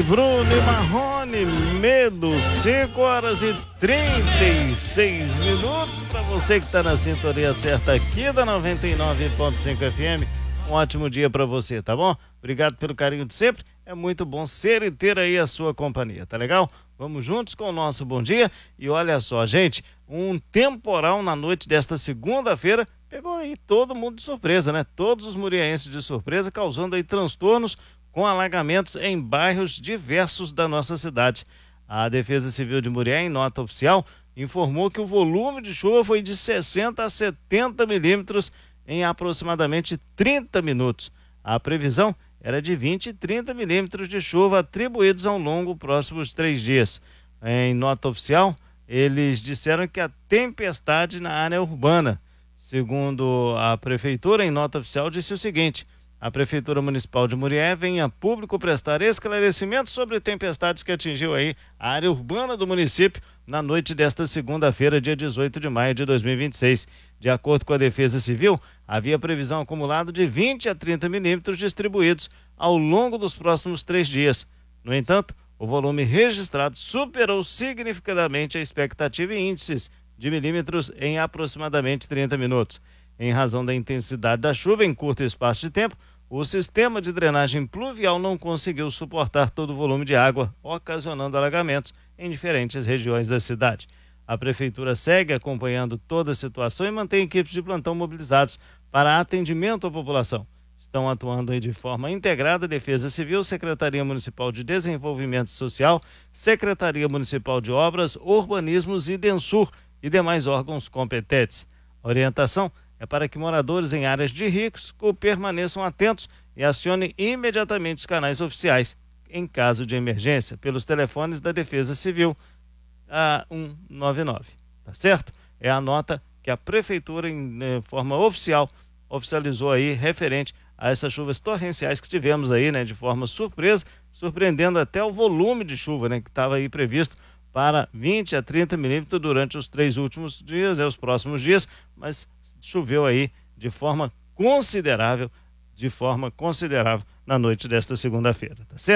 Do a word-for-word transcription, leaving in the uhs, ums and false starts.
Bruno e Marrone, Medo, cinco horas e trinta e seis minutos. Para você que está na sintonia certa aqui da noventa e nove ponto cinco F M, um ótimo dia para você, tá bom? Obrigado pelo carinho de sempre. É muito bom ser e ter aí a sua companhia, tá legal? Vamos juntos com o nosso bom dia. E olha só, gente, um temporal na noite desta segunda-feira pegou aí todo mundo de surpresa, né? Todos os muriaenses de surpresa, causando aí transtornos com alagamentos em bairros diversos da nossa cidade. A Defesa Civil de Murié, em nota oficial, informou que o volume de chuva foi de sessenta a setenta milímetros em aproximadamente trinta minutos. A previsão era de vinte e trinta milímetros de chuva atribuídos ao longo dos próximos três dias. Em nota oficial, eles disseram que a tempestade na área urbana. Segundo a prefeitura, em nota oficial, disse o seguinte: a Prefeitura Municipal de Murié vem a público prestar esclarecimentos sobre tempestades que atingiu aí a área urbana do município na noite desta segunda-feira, dia dezoito de maio de dois mil e vinte e seis. De acordo com a Defesa Civil, havia previsão acumulada de vinte a trinta milímetros distribuídos ao longo dos próximos três dias. No entanto, o volume registrado superou significativamente a expectativa e índices de milímetros em aproximadamente trinta minutos. Em razão da intensidade da chuva em curto espaço de tempo, o sistema de drenagem pluvial não conseguiu suportar todo o volume de água, ocasionando alagamentos em diferentes regiões da cidade. A Prefeitura segue acompanhando toda a situação e mantém equipes de plantão mobilizados para atendimento à população. Estão atuando aí de forma integrada a Defesa Civil, Secretaria Municipal de Desenvolvimento Social, Secretaria Municipal de Obras, Urbanismos e Densur e demais órgãos competentes. A orientação é para que moradores em áreas de risco permaneçam atentos e acionem imediatamente os canais oficiais em caso de emergência pelos telefones da Defesa Civil a cento e noventa e nove, tá certo? É a nota que a Prefeitura, em eh, forma oficial, oficializou aí referente a essas chuvas torrenciais que tivemos aí, né, de forma surpresa, surpreendendo até o volume de chuva, né, que estava aí previsto para vinte a trinta milímetros durante os três últimos dias, é, os próximos dias, mas choveu aí de forma considerável, de forma considerável na noite desta segunda-feira, tá certo?